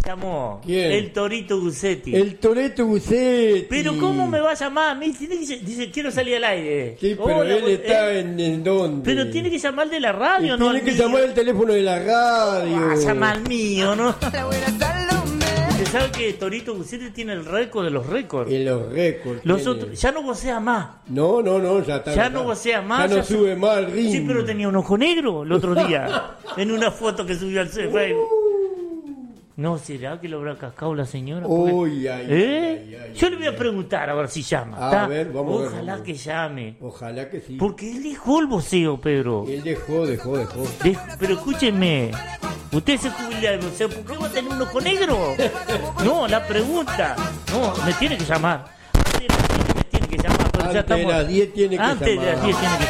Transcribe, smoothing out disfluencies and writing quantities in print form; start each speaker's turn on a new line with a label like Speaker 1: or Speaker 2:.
Speaker 1: llamó.
Speaker 2: ¿Quién?
Speaker 1: El Torito Guzzetti.
Speaker 2: El Toretto Guzzetti.
Speaker 1: Pero ¿cómo me va a llamar? Dice, quiero salir al aire.
Speaker 2: Sí, pero
Speaker 1: Hola,
Speaker 2: él está en dónde.
Speaker 1: Pero tiene que llamar de la radio, ¿no?
Speaker 2: Tiene que llamar el teléfono de la radio.
Speaker 1: Llama al mío, ¿no? Usted sabe que Torito Guzzetti tiene el récord de los récords.
Speaker 2: En los récords.
Speaker 1: Los
Speaker 2: tiene.
Speaker 1: otros, ya no vocea más.
Speaker 2: No, ya está.
Speaker 1: Ya no vocea más.
Speaker 2: Ya no sube más al ring.
Speaker 1: Sí, pero tenía un ojo negro el otro día. En una foto que subió al Facebook. No, ¿será que lo habrá cascado la señora?
Speaker 2: Uy, ay.
Speaker 1: Yo le voy a preguntar a ver si llama.
Speaker 2: A ver, vamos a ver.
Speaker 1: Ojalá que llame.
Speaker 2: Ojalá que sí.
Speaker 1: Porque él dejó el voceo, Pedro.
Speaker 2: Él dejó.
Speaker 1: Pero escúcheme. Usted se jubila del voceo. ¿Por qué va a tener un ojo negro? No, la pregunta. No, me tiene que llamar. Antes de las 10 me tiene que llamar. Pero ya
Speaker 2: Antes de
Speaker 1: estamos...
Speaker 2: las 10 tiene que
Speaker 1: Antes de
Speaker 2: llamar.
Speaker 1: las 10 tiene que